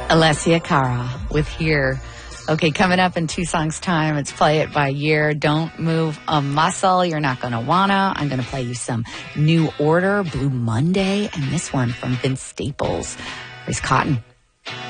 Alessia Cara with Here. Okay, coming up in 2 songs' time, it's Play It by Year. Don't move a muscle. You're not going to wanna. I'm going to play you some New Order, Blue Monday, and this one from Vince Staples. Here's Cotton.